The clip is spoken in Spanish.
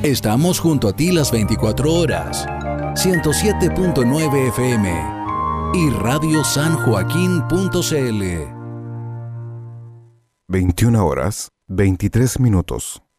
Estamos junto a ti las 24 horas. 107.9 FM y radiosanjoaquin.cl. 21 horas, 23 minutos.